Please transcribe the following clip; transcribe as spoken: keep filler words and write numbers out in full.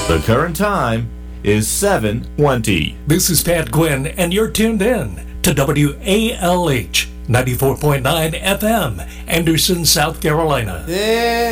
The current time is seven twenty. This is Pat Gwynn, and you're tuned in to W A L H ninety-four point nine F M, Anderson, South Carolina. Yeah.